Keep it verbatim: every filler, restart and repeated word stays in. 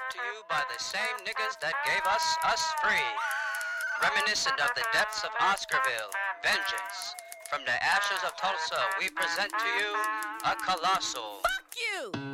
to you by the same niggas that gave us us free. Reminiscent of the depths of Oscarville, vengeance. From the ashes of Tulsa, we present to you a colossal. Fuck you!